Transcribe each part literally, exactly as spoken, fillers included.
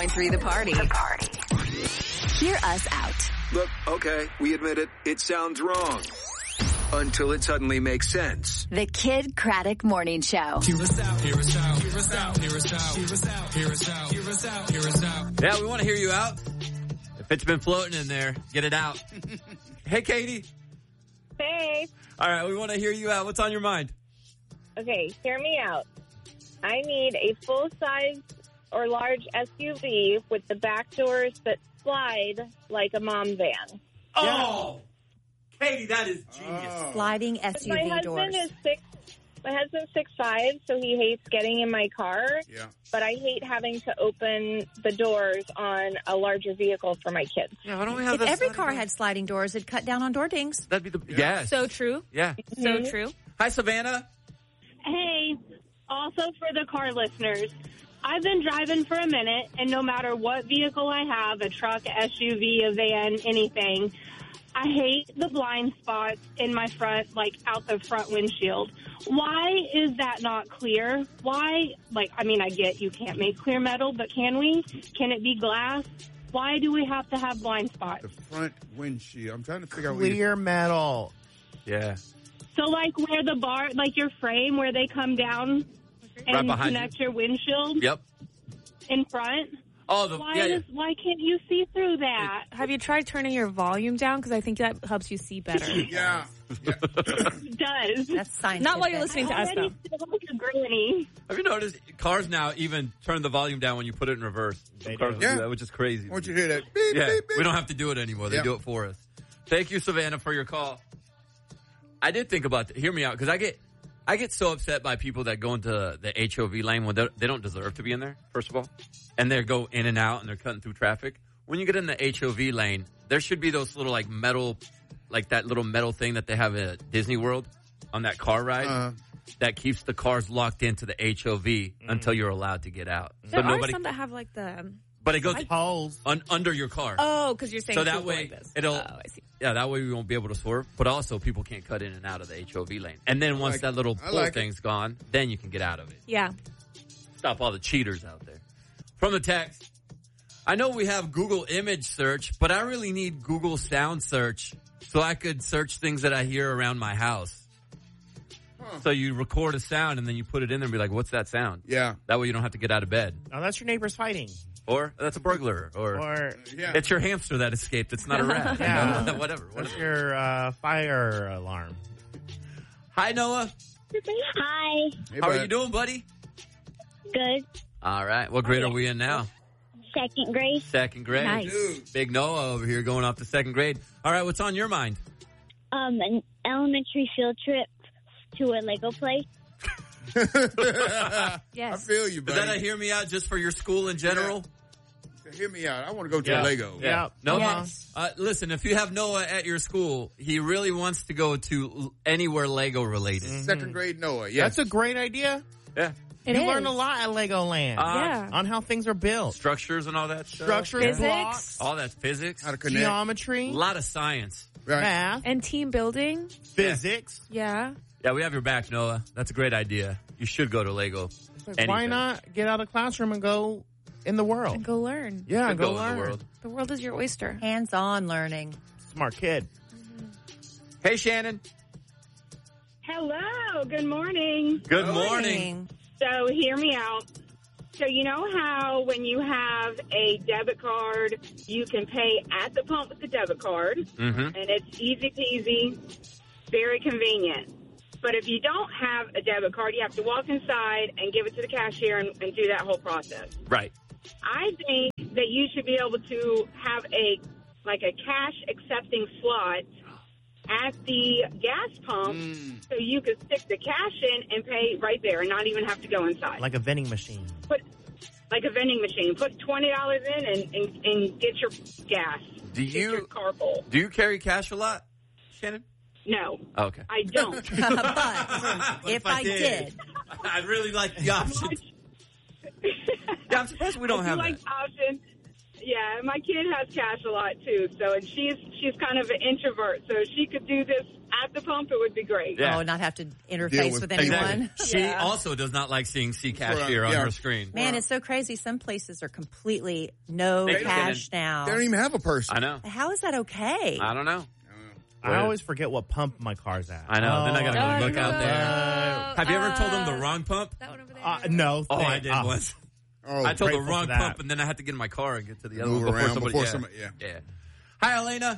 Three the party. The party. Hear us out. Look, okay, we admit it. It sounds wrong. Until it suddenly makes sense. The Kid Craddock Morning Show. Hear us out, hear us out, hear us out, hear us out, hear us out, hear us out, hear us out, hear us out. Yeah, we want to hear you out. If it's been floating in there, get it out. Hey, Katie. Hey. All right, we want to hear you out. What's on your mind? Okay, hear me out. I need a full-size or large S U V with the back doors that slide like a mom van. Oh, Katie, that is genius. Oh. Sliding S U V my doors. husband is six. My husband's six five, so he hates getting in my car. Yeah. But I hate having to open the doors on a larger vehicle for my kids. Yeah, why don't we have If that every sliding car door? had sliding doors, it'd cut down on door dings. That'd be the Yeah. yes. So true. Yeah. So true. Hi, Savannah. Hey, also for the car listeners, I've been driving for a minute, and no matter what vehicle I have, a truck, S U V, a van, anything, I hate the blind spots in my front, like out the front windshield. Why is that not clear? Why, like, I mean, I get you can't make clear metal, but can we? Can it be glass? Why do we have to have blind spots? The front windshield. I'm trying to figure out what you... Clear metal. Yeah. So, like, where the bar, like your frame, where they come down Right and behind connect your windshield Yep. in front. Oh, the Why yeah, yeah. does why can't you see through that? Have you tried turning your volume down? Because I think that helps you see better. Yeah. yeah. It does. That's scientific. Not while you're listening to I us, already though. feel like a granny. Have you noticed cars now even turn the volume down when you put it in reverse? Some They cars do. do Yeah. that, which is crazy. I want you to hear that. Beep, Yeah, beep, beep. we don't have to do it anymore. They Yeah. do it for us. Thank you, Savannah, for your call. I did think about that. Hear me out, because I get I get so upset by people that go into the H O V lane when they they don't deserve to be in there, first of all. And they go in and out and they're cutting through traffic. When you get in the H O V lane, there should be those little like metal, like that little metal thing that they have at Disney World on that car ride. Uh-huh. That keeps the cars locked into the H O V mm. until you're allowed to get out. There So are nobody, some that have like the... but it goes Holes. un, under your car. Oh, because you're saying So that people way like this. it'll, Oh, I see. yeah, that way we won't be able to swerve. But also people can't cut in and out of the H O V lane. And then once like that little it. I pull like it. thing's gone, then you can get out of it. Yeah. Stop all the cheaters out there. From the text, I know we have Google image search, but I really need Google sound search so I could search things that I hear around my house. Huh. So you record a sound and then you put it in there and be like, what's that sound? Yeah. That way you don't have to get out of bed. Now that's your neighbors fighting. Or that's a burglar. Or, Or Yeah. it's your hamster that escaped. It's not a rat. Yeah. whatever. that's whatever. your uh, fire alarm. Hi, Noah. Hi. Hey, How are bud. you doing, buddy? Good. All right. What grade are we in now? Second grade. Second grade. Nice. Dude. Big Noah over here going off to second grade. All right. What's on your mind? Um, an elementary field trip to a Lego place. I Yes. feel you, Is buddy. that a hear me out just for your school in general? Hear me out. I want to go to Yeah. a Lego. Yeah. Noah, Yes. uh, listen, if you have Noah at your school, he really wants to go to l- anywhere Lego related. Second grade Noah. Yes. That's a great idea. Yeah. It you is. learn a lot at Legoland Uh, Yeah. on how things are built. Structures and all that stuff. Structure, Physics. blocks, All that physics. How to connect. geometry, A lot of science. Right. math, And team building. physics. Yeah. Yeah, we have your back, Noah. That's a great idea. You should go to Lego. Like, Anything. why not get out of the classroom and go in the world? And go learn. Yeah, Should go, go in learn. the world. The world is your oyster. Hands-on learning. Smart kid. Hey, Shannon. Hello. Good morning. Good morning. So hear me out. So you know how when you have a debit card, you can pay at the pump with the debit card, Mm-hmm. and it's easy peasy, very convenient. But if you don't have a debit card, you have to walk inside and give it to the cashier and, and do that whole process. Right. I think that you should be able to have a like a cash accepting slot at the gas pump so you could stick the cash in and pay right there and not even have to go inside. Like a vending machine. Put like a vending machine. Put twenty dollars in and, and, and get your gas. Do Get you your car full. do you carry cash a lot, Shannon? No, Oh, okay. I don't. But if I did, I'd really like the option. Yeah, I'm surprised we don't I do have like that. the option. Yeah, my kid has cash a lot too, so and she's she's kind of an introvert, so she could do this at the pump, it would be great. Yeah. Oh, not have to interface with- with anyone. Exactly. She Yeah. also does not like seeing C cashier on Yeah. her screen. Man, it's so crazy. Some places are completely no They don't- cash now. They don't even have a person. I know. How is that okay? I don't know. I always forget what pump my car's at. I know. Then I gotta Oh, go look out no. there. Have you ever told them the wrong pump? That one over there. Uh, no. Oh, thank- I did oh. once. Oh, I told the grateful wrong for that. pump, and then I had to get in my car and get to the other Move one before around somebody. before yeah. somebody- yeah. yeah. Hi, Elena.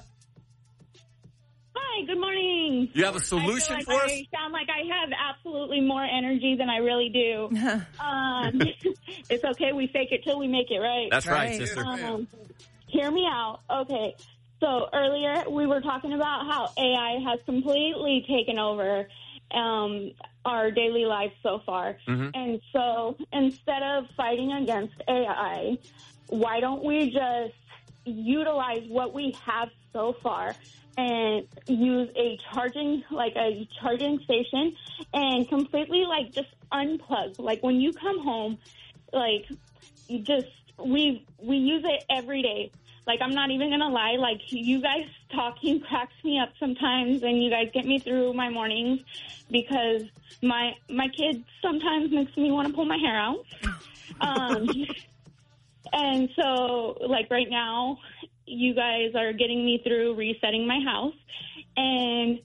Hi, good morning. You have a solution I feel for like us? I sound like I have absolutely more energy than I really do. um, it's okay. We fake it till we make it, right? That's right, Right. sister. Um, hear me out. Okay. So earlier we were talking about how A I has completely taken over um, our daily life so far. Mm-hmm. And so instead of fighting against A I, why don't we just utilize what we have so far and use a charging, like a charging station and completely like just unplug. Like when you come home, like you just, we, we use it every day. Like, I'm not even going to lie. Like, you guys talking cracks me up sometimes, and you guys get me through my mornings because my my kid sometimes makes me want to pull my hair out. Um, and so, like, right now, you guys are getting me through resetting my house. And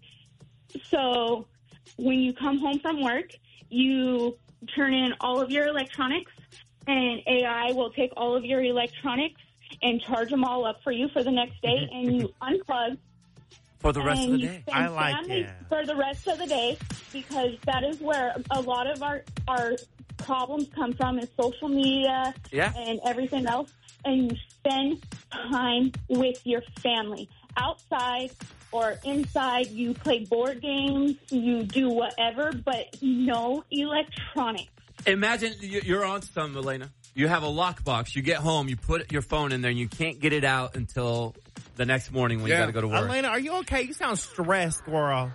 so when you come home from work, you turn in all of your electronics, and A I will take all of your electronics and charge them all up for you for the next day, and you unplug. For the rest of and the you day. spend I like family it. for the rest of the day, because that is where a lot of our our problems come from, is social media Yeah. and everything else. And you spend time with your family outside or inside. You play board games, you do whatever, but no electronics. Imagine you- you're on some, Elena. You have a lockbox. You get home, you put your phone in there, and you can't get it out until the next morning when you Yeah. got to go to work. Elena, are you okay? You sound stressed, girl.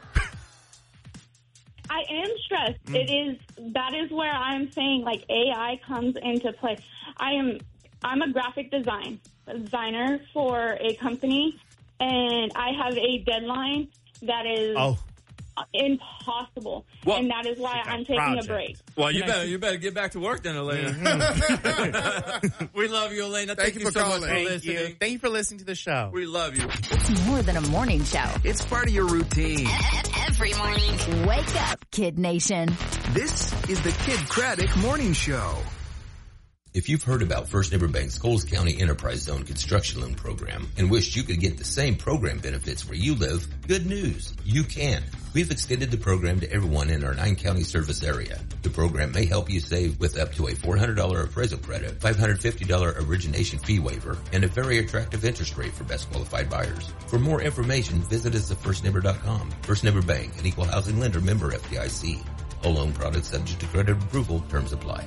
I am stressed. It is, that is where I'm saying, like, A I comes into play. I am, I'm a graphic design designer for a company, and I have a deadline that is Oh. impossible. Well, and that is why got I'm taking project. a break. Well, you better you better get back to work then, Elena. We love you, Elena. Thank, Thank you for so much calling. for Thank listening. you. Thank you for listening to the show. We love you. It's more than a morning show. It's part of your routine. Every morning. Wake up, Kid Nation. This is the Kid Craddock Morning Show. If you've heard about First Neighbor Bank's Coles County Enterprise Zone construction loan program and wished you could get the same program benefits where you live, good news. You can. We've extended the program to everyone in our nine county service area. The program may help you save with up to a four hundred dollars appraisal credit, five hundred fifty dollars origination fee waiver, and a very attractive interest rate for best qualified buyers. For more information, visit us at first neighbor dot com. First Neighbor Bank, an equal housing lender, member F D I C. All loan products subject to credit approval. Terms apply.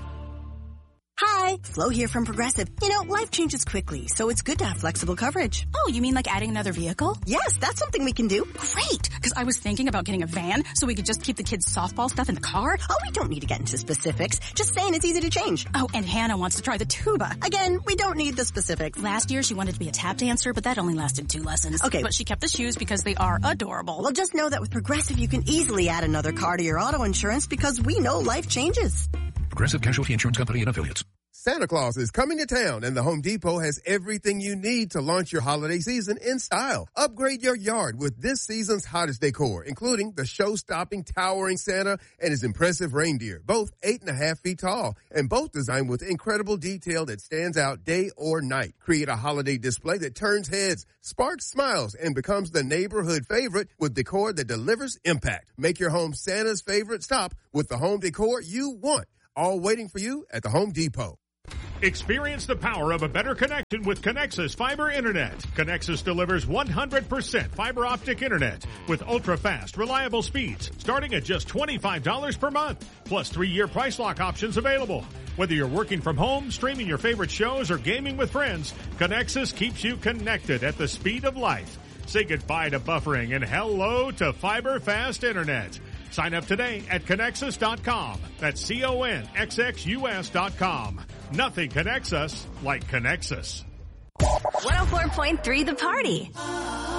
Hi, Flo here from Progressive. You know, life changes quickly, so it's good to have flexible coverage. Oh, you mean like adding another vehicle? Yes, that's something we can do. Great, because I was thinking about getting a van so we could just keep the kids' softball stuff in the car. Oh, we don't need to get into specifics. Just saying it's easy to change. Oh, and Hannah wants to try the tuba. Again, we don't need the specifics. Last year she wanted to be a tap dancer, but that only lasted two lessons. Okay. But she kept the shoes because they are adorable. Well, just know that with Progressive, you can easily add another car to your auto insurance because we know life changes. Progressive Casualty Insurance Company and Affiliates. Santa Claus is coming to town, and the Home Depot has everything you need to launch your holiday season in style. Upgrade your yard with this season's hottest decor, including the show-stopping towering Santa and his impressive reindeer, both eight and a half feet tall, and both designed with incredible detail that stands out day or night. Create a holiday display that turns heads, sparks smiles, and becomes the neighborhood favorite with decor that delivers impact. Make your home Santa's favorite stop with the home decor you want, all waiting for you at the Home Depot. Experience the power of a better connection with Connexus Fiber Internet. Connexus delivers one hundred percent fiber optic internet with ultra-fast, reliable speeds starting at just twenty-five dollars per month, plus three-year price lock options available. Whether you're working from home, streaming your favorite shows, or gaming with friends, Connexus keeps you connected at the speed of light. Say goodbye to buffering and hello to fiber fast internet. Sign up today at Connexus dot com. That's C O N X X U S dot com. Nothing connects us like Connexus. one oh four point three The Party.